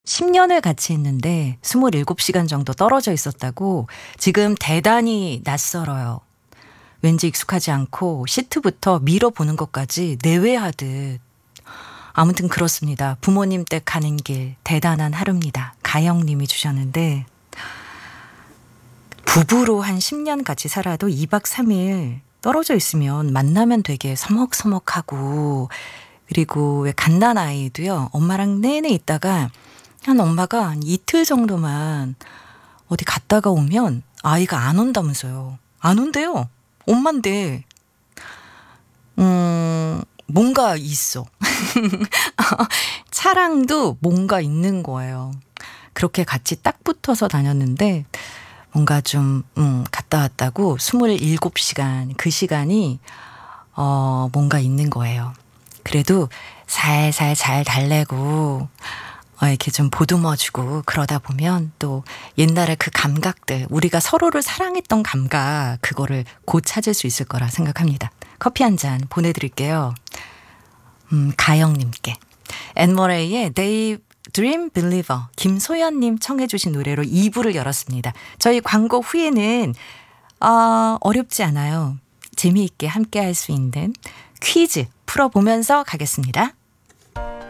10년을 같이 했는데 27시간 정도 떨어져 있었다고 지금 대단히 낯설어요. 왠지 익숙하지 않고 시트부터 밀어보는 것까지 내외하듯. 아무튼 그렇습니다. 부모님 댁 가는 길 대단한 하루입니다. 가영님이 주셨는데 부부로 한 10년 같이 살아도 2박 3일 떨어져 있으면 만나면 되게 서먹서먹하고 그리고 왜 갓난아이도요. 엄마랑 내내 있다가 한 엄마가 한 이틀 정도만 어디 갔다가 오면 아이가 안 온다면서요. 안 온대요. 엄만데 뭔가 있어. 차랑도 뭔가 있는 거예요. 그렇게 같이 딱 붙어서 다녔는데 뭔가 좀 갔다 왔다고 27시간 그 시간이 뭔가 있는 거예요. 그래도 살살 잘 달래고 이렇게 좀 보듬어주고 그러다 보면 또 옛날에 그 감각들 우리가 서로를 사랑했던 감각 그거를 곧 찾을 수 있을 거라 생각합니다. 커피 한 잔 보내드릴게요. 가영님께 앤머레이의 They Dream Believer 김소연님 청해 주신 노래로 2부를 열었습니다. 저희 광고 후에는 어렵지 않아요. 재미있게 함께 할 수 있는 퀴즈 풀어보면서 가겠습니다.